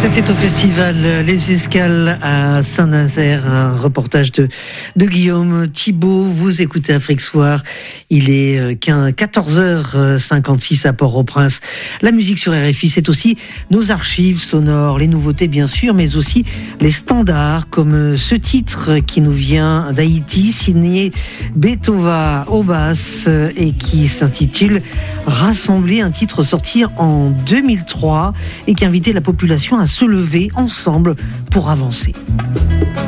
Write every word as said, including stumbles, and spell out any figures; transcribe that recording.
C'était au festival Les Escales à Saint-Nazaire, un reportage de, de Guillaume Thibault. Vous écoutez Afrique Soir, il est quatorze heures cinquante-six à Port-au-Prince. La musique sur R F I, c'est aussi nos archives sonores, les nouveautés bien sûr, mais aussi les standards, comme ce titre qui nous vient d'Haïti, signé Betova au basse et qui s'intitule Rassembler, un titre sorti en deux mille trois et qui invitait la population à se lever ensemble pour avancer.